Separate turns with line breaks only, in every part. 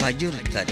فجر تاري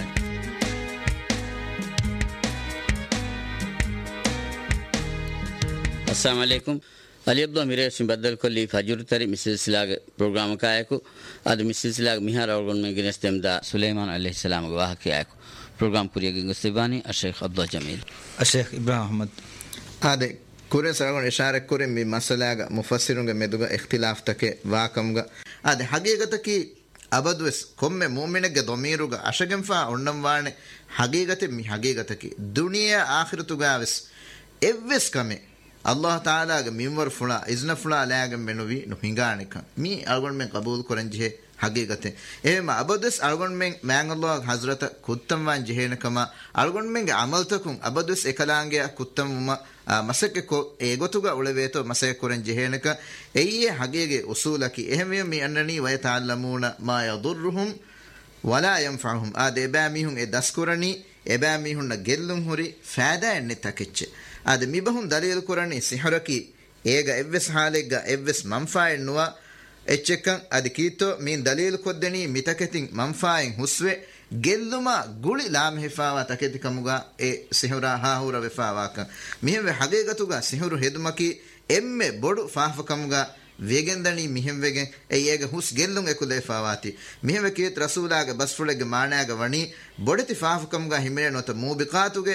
السلام عليكم اليبدو ميريس بدل كل فجر تاري مثل سلاغ برنامج كايكو هذا مثل سلاغ مهار أورغون من جنس تمدا سليمان عليه السلام جواه كايكو برنامج كوريا جنسيباني الشيخ عبد الجميل
الشيخ إبراهيم أحمد
هذا كورن سرعون إشارة كورن بمسألة مفسرون مدوغا اختلاف تك واكمغا هذا حقيقة كي أبدوس كم مؤمنة ضميروغا أشجم فا أنم وارن حقيقة مي حقيقة كي دنيا آخر تجاوز إبس كمي الله تعالى ميمور فلا إذن فلا لاعم منوي نهينغانك مي أقول من قبول كورنجه حقيقة إما أبدوس أقول من معنى الله حضرت كتم وان جهين كما أقول من عمل تكون أبدوس إكلانجة كتم وما مسك كو إيغوتوغا أولويتو مسك كورن جهينك أي حقيقة أصولك إهمي مي أنني ويتعلمون ما يضرهم ولا ينفعهم آد إباميهم إدسكورني إباميهم نجلهم هوري فادا إن تكتش آد ميبهم دليل كورني سحركي إيغا إبس حاليغا إبس منفع نوا එච්චකන් අද කීතෝ මින් දලීල් කොද්දෙනී මිතකෙතින් මන්ෆායෙන් හුස්වේ ගෙල්ලුම ගුලි ලාම හිෆාවා තකෙති කමුගා ඒ සිහුරා හාහුර වෙෆාවාක මිහෙම හගේගතුගා සිහුරු හෙදුමකි එම්මෙ බොඩු ෆාහව කමුගා වේගෙන්දනී මිහෙම වෙගෙන් ඒ ඒග හුස් ගෙල්ලුන් එකුලේෆාවාති මිහෙම කීත රසූලාගේ බස්ෆුලගේ මානාගේ වණී බොඩති ෆාහව කමුගා හිමනේ නොත මූබිකාතුගේ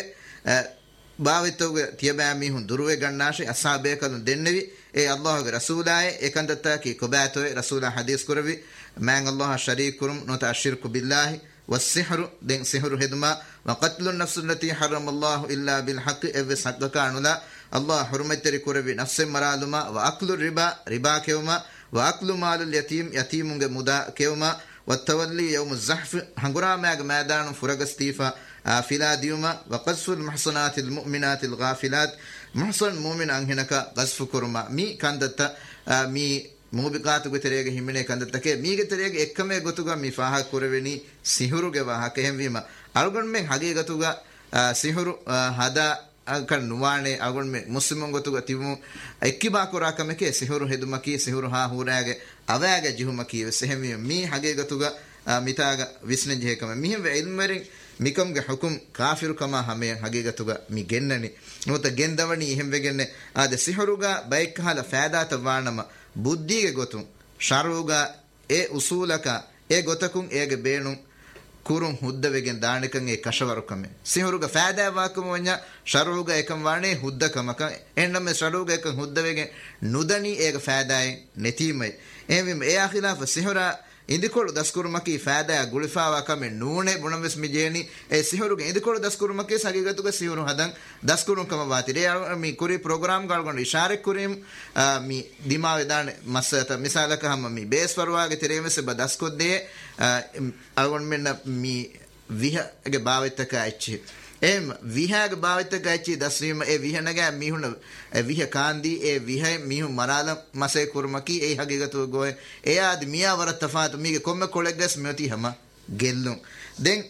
ಭಾವಿತೋಗೆ ತಿಯಬಾಮಿ ಹುಂ ದುರುವೆ ಗಣ್ಣಾಶಿ ಅಸಾಬೆ ಕಲು ದೆನ್ನೆವಿ A ಅಲ್ಲಾಹಗೆ ರಸೂಲಾಯೆ ಏಕಂದತ್ತ Ki ಕೊಬಾತೋಯೆ ರಸೂಲ Hadith ಕುರವಿ ಮ್ಯಾಂಗ್ Allah Sharik ಕುರುಂ ನೋತ ಅಶಿರ್ಕು ಬಿಲ್ಲಾಹಿ ವಸ್ಸಿಹರು then ಸಿಹರು ಹೆದುಮಾ ವಕತ್ಲು ನಫ್ಸು ಲತಿ ಹರಮ ಅಲ್ಲಾಹು ಇಲ್ಲಾ ಬಿಲ್ ಹಕ್ ಎವ್ವೆ ಸಕ್ಕಕ ಅನುಲ ಅಲ್ಲಾಹ ಹುರುಮತ್ತರಿ ಕುರವಿ ನಫ್ಸೆ ಮರಾಲುಮಾ ವ ಅಕ್ಲು ರಿಬಾ ಕೆವುಮಾ ವ ಅಕ್ಲು ಮಾಲುಲ್ ಯತೀಮ್ ಯತೀಮುಂಗೆ ಮುದಾ ಕೆವುಮಾ ವತ್ತವಲ್ಲಿ ಯೌಮು ಝಹ್ಫ್ ಹಂಗುರಾಮ್ಯಾಗ ಮೈದಾನು ಫುರಗಸ್ತೀಫಾ فلا ديوما وقذف المحصنات المؤمنات الغافلات محصن مؤمن أنهنك قذف كرما مي كندت مي موبقات غتريغ هيمنه كندت كه مي غتريغ එකම ගොතුගා මි ෆාහ කුරවෙනි සිහුරුගේ වාහක එහෙම වීම අල්ගොන් මෙන් හගේ ගතුගා සිහුරු හදා කන් නුවානේ අල්ගොන් මෙ මුස්ලිමුන් ගතුගා තිබු එක්කිබා කුරා කමකේ සිහුරු හෙදුමකී සිහුරු හා හුරාගේ අවෑගේ ජිහුමකී වෙසෙහෙම මි හගේ ගතුගා මිතාගා විස්නෙන් ජෙකම මිහෙම ඉල්මරින් මිකම්ගේ හුකුම් කාෆිරු කමා හැමෙන් හගීගතුගා මි ගෙන්නනි නොත ගෙන්දවණි එහෙම වෙගන්නේ ආද සිහරුගා බයික් කහලා ෆෑදාත වානම බුද්ධිගේ ගොතුන් ශරුගා ඒ උසූලක ඒ ගොතකුන් ඒගේ බේනුන් කුරුන් හුද්ද වෙගෙන් දාණකන් ඒ කෂවරුකම සිහරුගා ෆෑදා වාකම වඤ්ඤා ශරුගා එකම් වානේ හුද්දකමක එන්නම ශරුගා එකම් හුද්ද වෙගෙන් නුදනි ඒගේ ෆෑදායෙන් නැතිමයි එවෙම ඒ අඛිලාෆ සිහරා ಇಂದಿಕೊಳು ದಸ್ಕುರುಮಕಿ ಫಾದಾ ಗುಳಿಫಾವಾ ಕಮೆ ನೂನೆ ಬುಣವೆಸ್ ಮಿಜೇನಿ ಎ ಸಿಹುರುಗೆ ಇಂದಿಕೊಳು ದಸ್ಕುರುಮಕಿ ಸಗಿಗತುಗ ಸಿಹುರು ಹದಂ ದಸ್ಕುರುಂ ಕಮ ವಾತಿರೆ ಮಿ ಕುರಿ ಪ್ರೋಗ್ರಾಮ್ ಗಾಳ್ಗೊಂಡು ಇಶಾರೆ ಕುರಿಂ ಮಿ ದಿಮಾವೆ ದಾನೆ ಮಸತ ಮಿಸಾಲಕ ಹಮ ಮಿ ಬೇಸ್ ಪರವಾಗೆ ತೆರೆಮೆಸೆ ಬ ದಸ್ಕೊದ್ದೆ ಅಲ್ಗೊಂಡು ಮೆನ್ನ ಮಿ ವಿಹಗೆ ಬಾವೆತ್ತಕ ಅಚ್ಚಿ එම විහාග භාවිත ගච්චි දස්වීම ඒ විහනගා මිහුන විහ කාන්දී ඒ විහ මිහු මරාල මසේ කුර්මකි ඒ හගීගතු ගෝය ඒ ආදි මියාවර තෆාත මීගේ කොම්ම කොලෙග්ගස් මෙති හැම ගෙල්ලුම් දෙන්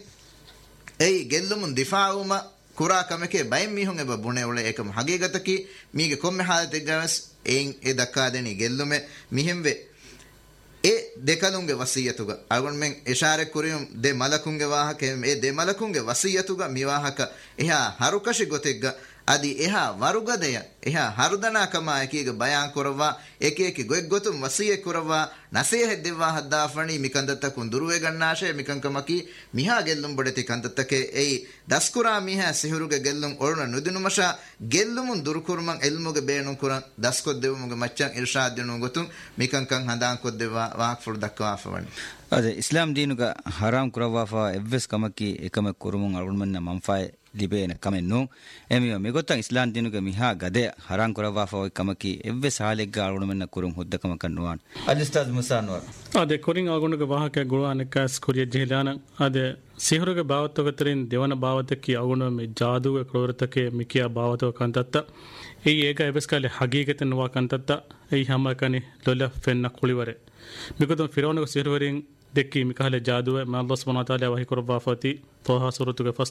ඒ ගෙල්ලුමුන් දිෆාවුම කුරා කමකේ බයි මිහුන් එබ බුනේ උල එකම හගීගතකි මීගේ කොම්ම හාලත ගස් එන් ඒ දක්කා දෙනි ගෙල්ලුමේ මිහෙම් වේ ඒ දෙකලුන්ගේ වසියතුග අල්ගොන් මෙන් ඉෂාරේ කුරියුම් දෙ මලකුන්ගේ වාහක ඒ දෙ මලකුන්ගේ වසියතුග මිවාහක එහා හරුකෂි ගොතෙග්ග අදි එහා වරුගදය එහා හරුදනා කමා එකීගේ බයන් කරවා එක එක ගොෙක් ගොතුම් වසියේ කරවා නසේ හෙද්දවා හදාෆණි මිකන්දතකුන් දුරුවේ ගන්නාෂේ මිකංකමකි මිහා ගෙල්ලුම් බඩති කන්දතකේ එයි දස්කුරා මිහා සිහුරුගේ ගෙල්ලුම් ඔරුණ නුදිනුමෂා ගෙල්ලුමුන් දුරුකුරුමන් එල්මුගේ බේනුන් කුරන් දස්කොත් දෙවමුගේ මච්චන් ඉර්ෂාද් දෙනු ගොතුම් මිකංකන් හදාන් කොත් දෙවා වාක් ෆුල් දක්වා ෆවණි
අද ඉස්ලාම් දීනුක හරාම් කරවාෆා එව්ස් කමකි එකම කුරුමුන් අරුල්මන්න මන්ෆායි ලිබේන කමෙන්නු එමිය මෙගොතන් ඉස්ලාම් දිනුක මිහා ගදේ හරං කරවාෆා ඔය කමකි එව්වෙ සාලෙග්ග අරුණමෙන්න කුරුම් හොද්දකම කන්නුවාන් අජස්තාද් මුසානවර අද කොරින් ආගොණක වාහක ගුණානකස් කුරිය ජෙහලාන අද සිහරුගේ භාවතකතරින් දෙවන භාවතකී ආගොණ මේ ජාදුගේ ක්‍රෝරතකේ මිකියා භාවතක කන්තත්ත ඒ ඒක එවස් කාලේ හගීගතන වා කන්තත්ත ඒ හැම කනේ ලොල ෆෙන්න කුලිවරේ මිකතොන් ෆිරෝනක සිහරුවරින් දෙක්කී මිකහල ජාදුවේ මා අල්ලාහ් සුබ්හානහු තාලා වහී කරවාෆති තෝහා සූරතුගේ ෆස්